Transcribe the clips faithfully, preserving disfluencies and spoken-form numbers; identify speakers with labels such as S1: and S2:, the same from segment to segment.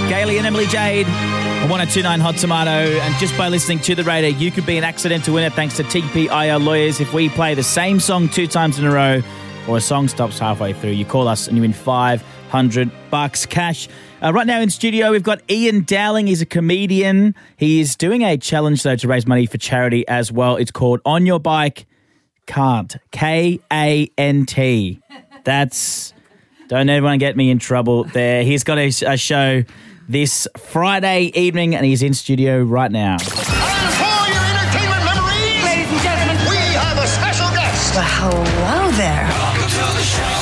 S1: Gailey and Emily Jade on one oh two point nine Hot Tomato. And just by listening to the radio, you could be an accidental winner thanks to T P I L Lawyers. If we play the same song two times in a row or a song stops halfway through, you call us and you win five hundred bucks cash. Uh, right now in studio, we've got Ian Dowling. He's a comedian. He is doing a challenge, though, to raise money for charity as well. It's called On Your Bike Can't. K A N T. That's... Don't everyone get me in trouble there. He's got a, a show this Friday evening, and he's in studio right now.
S2: And for your entertainment memories,
S3: ladies and gentlemen,
S2: we have a special guest.
S3: Well, hello there.
S2: Welcome to the show.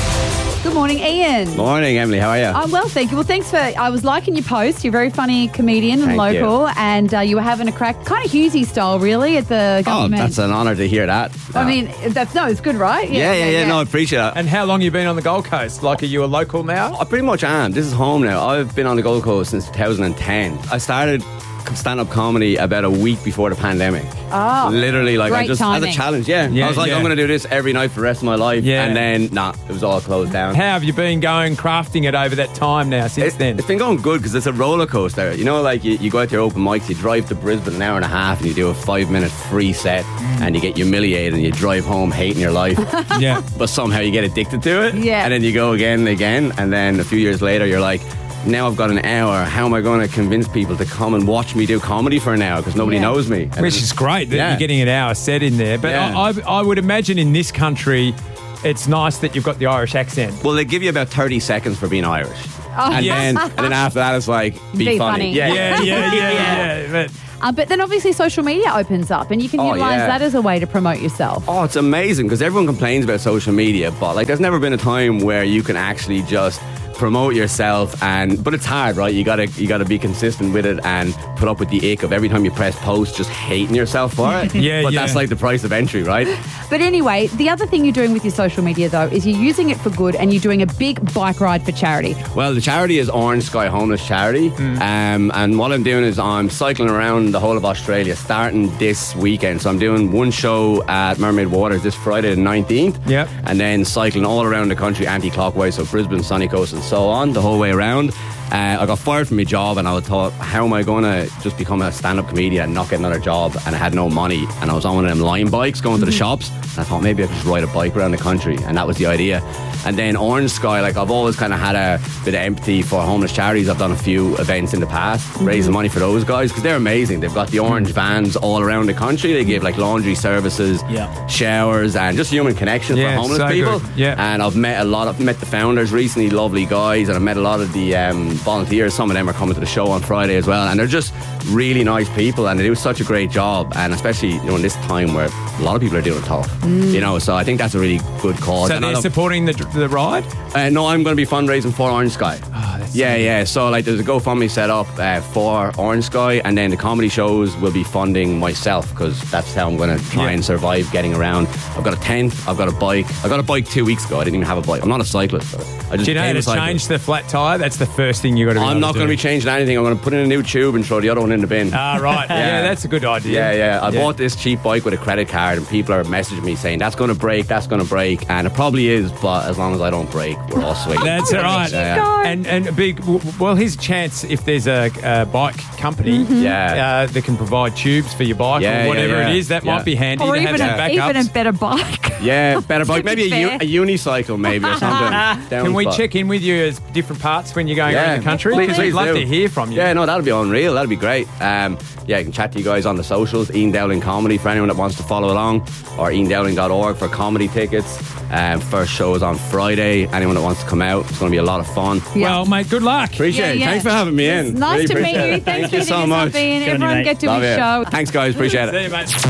S4: Good morning, Ian.
S5: Morning, Emily. How are you?
S4: I'm well, thank you. Well, thanks for... I was liking your post. You're a very funny comedian and
S5: Thank
S4: local,
S5: you.
S4: and uh, you were having a crack, kind of Hughesy style, really, at the
S5: Oh,
S4: government.
S5: that's an honour to hear that.
S4: I mean, that's no, it's good, right?
S5: yeah, yeah, yeah. No, I appreciate it.
S6: And how long you been on the Gold Coast? Like, are you a local now?
S5: I pretty much am. This is home now. I've been on the Gold Coast since two thousand ten. I started stand-up comedy about a week before the pandemic.
S4: Oh,
S5: literally, like I
S4: great
S5: just
S4: timing.
S5: as a challenge. Yeah,
S6: Yeah,
S5: I was like,
S6: yeah.
S5: I'm going to do this every night for the rest of my life.
S6: Yeah.
S5: And then, nah, it was all closed down.
S6: How have you been going, crafting it over that time now, since
S5: It,
S6: then?
S5: it's been going good because it's a roller coaster. You know, like you, you go out to your open mics, you drive to Brisbane an hour and a half, and you do a five-minute free set, and you get humiliated, and you drive home hating your life.
S6: Yeah.
S5: But somehow you get addicted to it.
S4: Yeah.
S5: And then you go again and again, and then a few years later, you're like, now I've got an hour. How am I going to convince people to come and watch me do comedy for an hour? Because nobody
S4: Yeah.
S5: knows me. And
S6: Which is great that
S5: Yeah.
S6: you're getting an hour set in there. But
S5: Yeah.
S6: I, I, I would imagine in this country, it's nice that you've got the Irish accent.
S5: well, they give you about thirty seconds for being Irish.
S4: Oh,
S5: and,
S6: yes.
S5: then, and then after that, it's like, be,
S4: Be
S5: funny.
S4: funny.
S5: Yeah,
S6: Yeah, yeah, yeah, yeah. But
S4: Uh, but then obviously social media opens up, and you can
S5: Oh,
S4: utilise
S5: yeah.
S4: that as a way to promote yourself.
S5: Oh, it's amazing because everyone complains about social media, but like, there's never been a time where you can actually just promote yourself. And but it's hard, right? You gotta you gotta be consistent with it and put up with the ick of every time you press post, just hating yourself for it.
S6: Yeah,
S5: but
S6: yeah.
S5: that's like the price of entry, right?
S4: But anyway, the other thing you're doing with your social media, though, is you're using it for good, and you're doing a big bike ride for charity.
S5: Well, the charity is Orange Sky Homeless Charity, um, and what I'm doing is I'm cycling around the whole of Australia, starting this weekend. So I'm doing one show at Mermaid Waters this Friday the nineteenth,
S6: Yep.
S5: and then cycling all around the country anti-clockwise, so Brisbane, Sunny Coast, and so on, the whole way around. Uh, I got fired from my job, and I thought, how am I going to just become a stand-up comedian and not get another job? And I had no money, and I was on one of them line bikes going to the shops, and I thought maybe I could just ride a bike around the country, and that was the idea. And then Orange Sky, like I've always kind of had a bit of empathy for homeless charities. I've done a few events in the past, raising money for those guys, because they're amazing. They've got the orange vans all around the country. They give like laundry services,
S1: Yeah.
S5: showers, and just human connection
S6: Yeah,
S5: for homeless
S6: so
S5: people.
S6: good. Yeah.
S5: And I've met a lot of met the founders recently, lovely guys, and I've met a lot of the um, volunteers. Some of them are coming to the show on Friday as well, and they're just really nice people, and they do such a great job. And especially, you know, in this time where a lot of people are doing it tough, you know, so I think that's a really good cause.
S6: so
S5: And I
S6: they're
S5: love-
S6: supporting the, the ride?
S5: uh, no, I'm going to be fundraising for Orange Sky.
S6: Oh, that's
S5: yeah, yeah. So like, there's a GoFundMe set up uh, for Orange Sky, and then the comedy shows will be funding myself, because that's how I'm going to try
S6: Yeah.
S5: and survive getting around. I've got a tent. I've got a bike. I got a bike two weeks ago. I didn't even have a bike. I'm not a cyclist. Though. I just
S6: Do you know how
S5: became
S6: to
S5: a cyclist.
S6: change the flat tyre? That's the first thing you got to.
S5: I'm not going to be changing anything. I'm going to put in a new tube and throw the other one in the bin.
S6: Ah, right. yeah.
S5: Yeah.
S6: that's a good idea.
S5: Yeah, yeah. I bought this cheap bike with a credit card, and people are messaging me saying that's going to break, that's going to break, and it probably is. But as long as I don't break, we're all sweet.
S6: That's all right.
S5: Yeah, yeah.
S6: And and a big well, here's a chance if there's a, a bike company
S5: Yeah.
S6: uh, that can provide tubes for your bike
S5: Yeah,
S6: or whatever
S5: yeah, yeah.
S6: it is. That
S5: Yeah.
S6: might be handy
S4: Or
S6: to have
S4: even
S6: some
S4: a,
S6: backups.
S4: even a better bike.
S5: Yeah, better bike.
S4: To be
S5: Maybe a, u-
S4: fair.
S5: a unicycle, maybe, or something. Down
S6: Can we
S5: spot.
S6: check in with you as different parts when you're going around the country?
S5: Please,
S6: Because
S5: please
S6: we'd love
S5: do.
S6: to hear from you.
S5: Yeah, no, that'll be unreal. That'll be great. Um, yeah, I can chat to you guys on the socials. Ian Dowling Comedy for anyone that wants to follow along, or ian dowling dot org for comedy tickets. Um, first show is on Friday. Anyone that wants to come out, it's going to be a lot of fun.
S4: Yeah.
S6: Well, mate, good luck.
S5: Appreciate
S4: Yeah,
S5: it.
S4: yeah.
S5: Thanks for having me
S4: It's
S5: in.
S4: nice
S5: Really
S4: to meet
S5: appreciate
S4: you.
S5: it.
S4: Thanks
S5: Thank
S4: for
S5: you so
S4: hitting us
S5: much.
S4: up, Ian.
S1: Good on you,
S4: Everyone
S1: mate.
S4: get to
S5: Love
S4: his
S5: it.
S4: show.
S5: Thanks, guys. Appreciate it.
S6: See you, mate.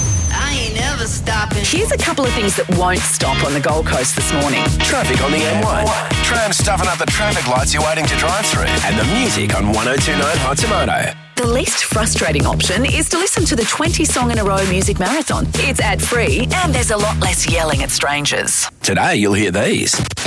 S3: I ain't never stopping.
S7: Here's a couple of things that won't stop on the Gold Coast this morning.
S8: Traffic on the M one. Tram stuffing up the traffic lights you're waiting to drive through. And the music on one oh two point nine Hot Tomato.
S7: The least frustrating option is to listen to the twenty song in a row music marathon. It's ad-free and there's a lot less yelling at strangers.
S8: Today you'll hear these.